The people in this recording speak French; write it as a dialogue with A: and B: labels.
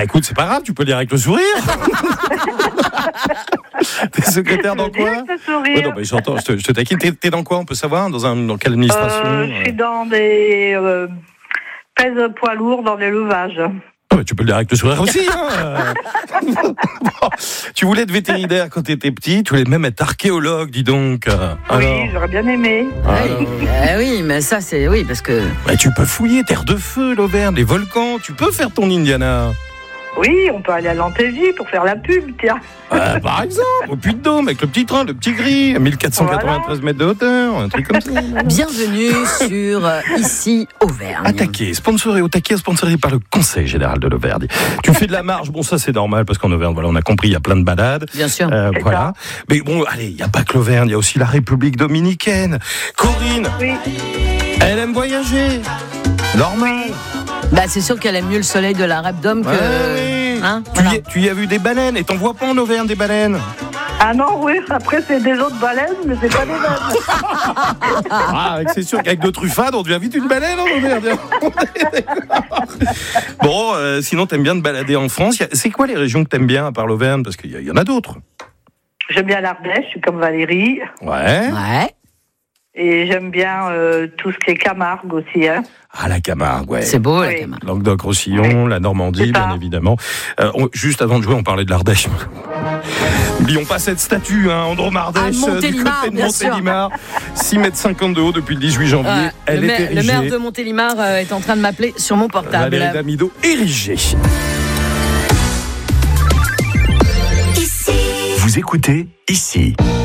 A: Bah écoute, c'est pas grave, tu peux le dire avec le sourire. T'es secrétaire dans quoi?
B: Ouais,
A: non, mais j'entends, je te taquine. T'es dans quoi, on peut savoir? Dans quelle administration?
B: Je suis dans des pèse poids lourds dans l'élevage.
A: Tu peux le dire avec le sourire aussi. Hein. Bon, tu voulais être vétérinaire quand tu étais petit, tu voulais même être archéologue, dis donc.
B: Oui, j'aurais bien aimé.
C: Oui, mais ça, c'est... Oui, parce que...
A: Bah, tu peux fouiller terre de feu, l'Auvergne, les volcans, tu peux faire ton Indiana.
B: Oui, on peut aller à Lantégie pour faire la pub, tiens.
A: Par exemple, au Puy-de-Dôme, avec le petit train, le petit gris, à 1493 mètres de hauteur, un truc comme ça.
C: Bienvenue sur Ici Auvergne.
A: Attaqué, sponsoré par le Conseil Général de l'Auvergne. Tu fais de la marche, bon ça c'est normal parce qu'en Auvergne, voilà, on a compris, il y a plein de balades.
C: Bien sûr.
A: Voilà. Mais bon, allez, il n'y a pas que l'Auvergne, il y a aussi la République Dominicaine. Corinne,
B: Oui.
A: elle aime voyager. Normal.
C: Bah, c'est sûr qu'elle aime mieux le soleil de la Rap-Dôme que...
A: Oui.
C: Hein,
A: Tu y as vu des baleines et t'en vois pas en Auvergne des baleines?
B: Ah non, oui, après c'est des autres baleines, mais c'est pas des mêmes.
A: Ah, c'est sûr qu'avec de truffades, on devient vite une baleine en Auvergne. Bon, sinon t'aimes bien te balader en France. C'est quoi les régions que t'aimes bien à part l'Auvergne? Parce qu'il y en a d'autres.
B: J'aime bien l'Ardèche, je suis comme Valérie.
A: Ouais.
B: Et j'aime bien tout ce qui est Camargue aussi. Hein.
A: Ah, la Camargue, ouais.
C: C'est beau, la
B: Oui.
C: Camargue.
A: Languedoc-Roussillon, la Normandie,
B: C'est ça.
A: bien évidemment. Juste avant de jouer, on parlait de l'Ardèche. N'oublions pas cette statue, hein, Androm Ardèche,
C: Ah,
A: du
C: Montélimar,
A: côté de
C: bien sûr.
A: Montélimar. 6,50 m de haut depuis le 18 janvier. Elle est érigée.
C: Le maire de Montélimar est en train de m'appeler sur mon portable.
A: Valérie Damido, érigée.
D: Vous écoutez Ici.